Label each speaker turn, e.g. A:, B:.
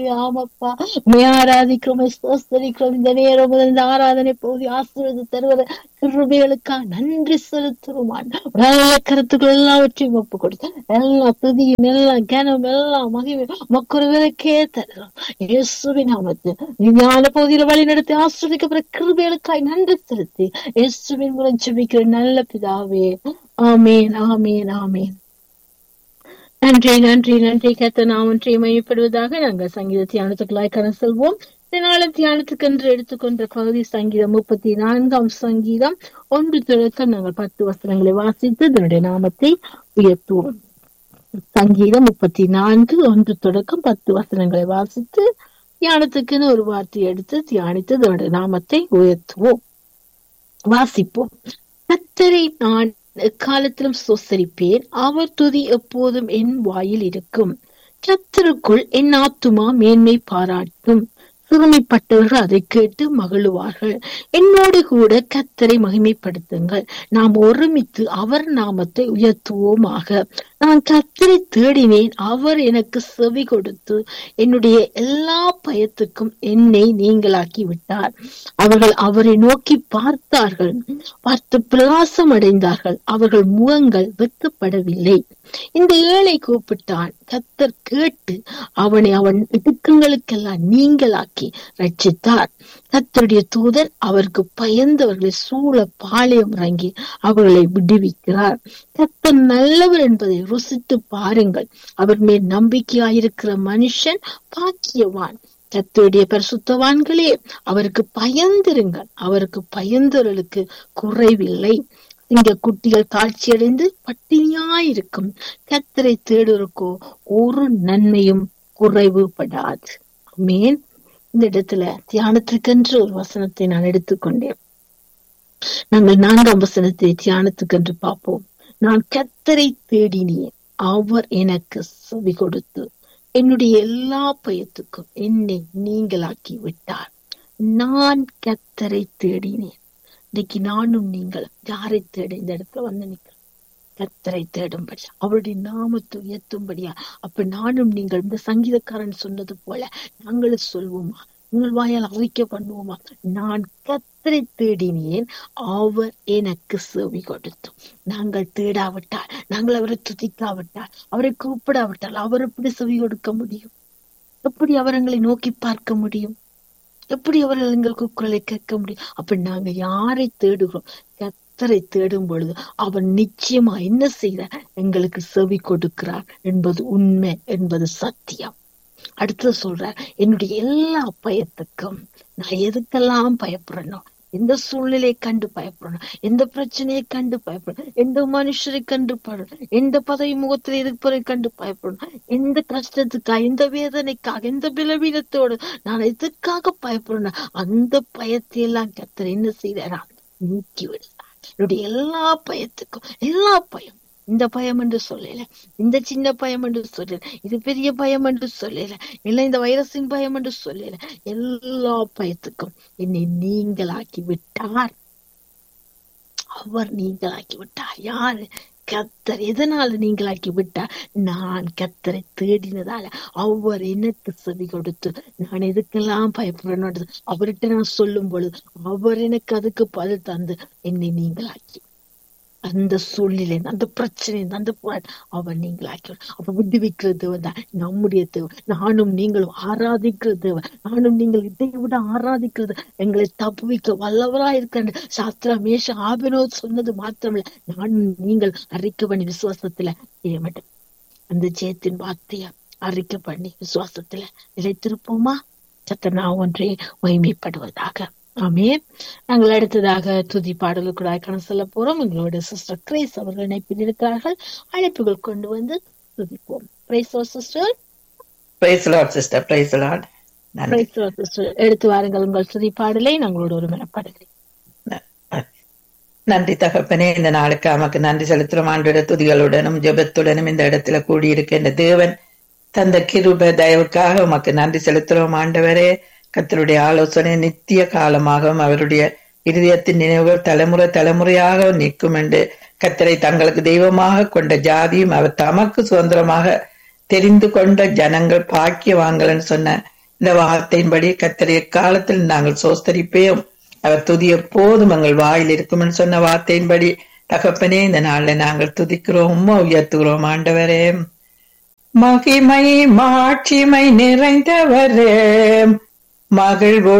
A: ஆமாப்பா, உம்மை ஆராதிக்கிறோம், உம்மை ஸ்தோத்திரிக்கிறோம். இந்த நேரம் முதல் இந்த ஆராதனை பகுதி ஆசீர்வாதம் தருவது கிருபைகளுக்காக நன்றி செலுத்துறோம். நல்ல கருத்துக்கள் எல்லாவற்றையும் ஒப்பு கொடுத்து எல்லா துதியும் எல்லா கனம் எல்லா மகிமை மக்களுக்கே தருகிறோம். இயேசுவின் நாமத்தில் ஞான பகுதியில் வழி நடத்தி ஆசீர்வதிக்கப்படுற கிருபைகளுக்காய் நன்றி செலுத்தி இயேசுவின் மூலம் ஜெபிக்கிற நல்ல பிதாவே, ஆமேன், ஆமேன், ஆமேன். நன்றி, நன்றி, நன்றி. கர்த்தர் நாமத்தை மையப்படுவதாக. நாங்கள் சங்கீத தியானத்துக்குள்ளாய் கடந்து செல்வோம். இதனால தியானத்துக்கென்று எடுத்துக்கொண்ட பகுதி சங்கீதம் 34 சங்கீதம் 1 தொடக்கம் நாங்கள் 10 வசனங்களை வாசித்து இதனுடைய நாமத்தை உயர்த்துவோம். சங்கீதம் 34 1 தொடக்கம் 10 வசனங்களை வாசித்து தியானத்துக்குன்னு ஒரு வார்த்தை எடுத்து தியானித்து இதனுடைய நாமத்தை உயர்த்துவோம், வாசிப்போம். கர்த்தரை நான் எக்காலத்திலும் ஸ்தோத்திரிப்பேன், அவர் துதி எப்போதும் என் வாயில் இருக்கும். கர்த்தருக்குள் என் ஆத்துமா மேன்மை பாராட்டும். சிறுமைப்பட்டவர்கள் அதை கேட்டு மகிழுவார்கள். என்னோடு கூட கர்த்தரை மகிமைப்படுத்துங்கள். நாம் ஒருமித்து அவர் நாமத்தை உயர்த்துவோமாக. நான் கர்த்தரை தேடினேன், அவர் எனக்கு செவி கொடுத்து என்னுடைய எல்லா பயத்துக்கும் என்னை நீங்களாக்கி விட்டார். அவர்கள் அவரை நோக்கி பார்த்தார்கள், பார்த்து பிரகாசம் அடைந்தார்கள். அவர்கள் முகங்கள் வெட்கப்படவில்லை. இந்த ஏழை கூப்பிட்டான், கர்த்தர் கேட்டு அவனை அவன் இடுக்கங்களுக்கெல்லாம் நீங்களாக்கி ரட்சித்தார். கர்த்தருடைய தூதர் அவருக்கு பயந்தவர்களை சூழ பாளையம் இறங்கி அவர்களை விடுவிக்கிறார். கர்த்தர் நல்லவர் என்பதை ருசித்து பாருங்கள். அவர் மேல் நம்பிக்கையாயிருக்கிற மனுஷன் பாக்கியவான். கர்த்தருடைய பரிசுத்தவான்களே, அவருக்கு பயந்திருங்கள். அவருக்கு பயந்தவர்களுக்கு குறைவில்லை. இங்க குட்டிகள் தாழ்ச்சியடைந்து பட்டினியாயிருக்கும். கர்த்தரை தேடுவதற்கோ ஒரு நன்மையும் குறைவுபடாது. ஆமென். இந்த இடத்துல தியானத்துக்கென்று ஒரு வசனத்தை நான் எடுத்துக்கொண்டேன். நாங்கள் 4ஆம் வசனத்தை தியானத்துக்கென்று பார்ப்போம். நான் கர்த்தரை தேடினேன், அவர் எனக்கு செவி கொடுத்து என்னுடைய எல்லா பயத்துக்கும் என்னை நீங்களாக்கி விட்டார். நான் கர்த்தரை தேடினேன். இன்னைக்கு நானும் நீங்களும் யாரை தேட இந்த இடத்துல வந்து நிக்கிறோம்? கர்த்தரை தேடும்படியா, அவருடைய நாமத்தை உயர்த்தும்படியா. அப்ப நானும் நீங்கள் இந்த சங்கீதக்காரன் சொன்னது போல நாங்களும் சொல்வோமா? உங்கள் வாயால் அறிக்கை பண்ணுவோமா? நான் கர்த்தரை தேடினேன், அவர் எனக்கு செவி கொடுத்தோம். நாங்கள் தேடாவிட்டால், நாங்கள் அவரை துதிக்காவிட்டால், அவரை கூப்பிடாவிட்டால் அவர் எப்படி செவி கொடுக்க முடியும்? எப்படி அவர் எங்களை நோக்கி பார்க்க முடியும்? எப்படி அவர்கள் எங்களுக்கு குரலை கேட்க முடியும்? அப்ப நாங்க யாரை தேடுகிறோம்? கர்த்தரை தேடும் பொழுது அவர் நிச்சயமா என்ன செய்கிறார்? எங்களுக்கு செவி கொடுக்கிறார் என்பது உண்மை, என்பது சத்தியம். அடுத்து சொல்றார், என்னுடைய எல்லா பயத்துக்கும் நான் எதுக்கெல்லாம் பயப்படுறேனோ, எந்த சூழ்நிலையை கண்டு பயப்படணும், எந்த பிரச்சனையை கண்டு பயப்படணும், எந்த மனுஷரை கண்டு பயப்படணும், எந்த பதவி முகத்தில் இருப்பதை கண்டு பயப்படணும், எந்த கஷ்டத்துக்காக, எந்த வேதனைக்காக, எந்த பலவீனத்தோடு நான் எதுக்காக பயப்படணும், அந்த பயத்தை எல்லாம் கர்த்தர் என்ன செய்தாரா? நீக்கி விடுறார். என்னுடைய எல்லா பயத்துக்கும், எல்லா பயம், இந்த பயம் என்று சொல்லல, இந்த சின்ன பயம் என்று சொல்லல, இது பெரிய பயம் என்று சொல்லல, இல்ல இந்த வைரஸின் பயம் என்று சொல்லல, எல்லா பயத்துக்கும் என்னை நீங்களாக்கி விட்டார். அவர் நீங்களாக்கி விட்டார். யாரு? கர்த்தர். எதனால நீங்களாக்கி விட்டார்? நான் கர்த்தரை தேடினதால. அவர் எனக்கு செவி கொடுத்து நான் எதுக்கெல்லாம் பயப்படுறேன்னு அவர்கிட்ட நான் சொல்லும் பொழுது அவர் எனக்கு அதுக்கு பதில் தந்து என்னை நீங்களாக்கி, அந்த சூழ்நிலை, அந்த பிரச்சனை, அந்த அவர் நீங்களாக்கி அப்ப விடுவிக்கிற தேவன் தான் நம்முடைய தேவன். நானும் நீங்களும் ஆராதிக்கிற தேவன். நானும் நீங்கள் இதை விட ஆராதிக்கிறது எங்களை தப்புவிக்க வல்லவரா இருக்க சாஸ்திரா மேஷ ஆபினோ சொன்னது மாத்திரமில்ல, நானும் நீங்கள் அறிக்கை பண்ணி விசுவாசத்துல செய்ய மாட்டேன். அந்த ஜெயத்தின் வார்த்தைய அறிக்கை பண்ணி விசுவாசத்துல நிலைத்திருப்போமா? சத்த நான் ஒன்றே மகிமைப்படுவதாக. ஆமென். நாங்கள் அடுத்ததாக துதி பாடலுக்குள்ளாய் கடந்து செல்ல போறோம். எங்களோட சிஸ்டர் கிரேஸ் அவர்கள் இணைப்பில் இருக்கிறார்கள். அழைப்புகள் கொண்டு வந்து துதிப்போம். Price Lord sister.
B: Price Lord sister. Price Lord.
A: Price Lord sister. எடுத்து வாருங்கள் உங்கள் துதி பாடலை, நாங்களோட ஒரு மனப்பாடுகிறேன்.
B: நன்றி தகப்பனே, இந்த நாளுக்கு நமக்கு நன்றி செலுத்துறோம். ஆண்டோட துதிகளுடனும் ஜெபத்துடனும் இந்த இடத்துல கூடியிருக்க இந்த தேவன் தந்த கிருபை தயவுக்காக உமக்கு நன்றி செலுத்துறோம். ஆண்டவரே, கர்த்தருடைய ஆலோசனை நித்திய காலமாகவும் அவருடைய இருதயத்தின் நினைவுகள் தலைமுறை தலைமுறையாக நிற்கும் என்று கர்த்தரை தங்களுக்கு தெய்வமாக கொண்ட ஜாதியும் அவர் தமக்கு சுதந்திரமாக தெரிந்து கொண்ட ஜனங்கள் பாக்கியவான்கள்னு சொன்ன இந்த வார்த்தையின்படி கர்த்தர் எக்காலத்தில் நாங்கள் சோஸ்தரிப்பேன், அவர் துதி எப்போதும் எங்கள் வாயில் இருக்கும்னு சொன்ன வார்த்தையின்படி தகப்பனே இந்த நாள்ல நாங்கள் துதிக்கிறோம், உயர்த்துகிறோம். ஆண்டவரே, மகிமை மாட்சிமை நிறைந்தவரே, மகிழ்வு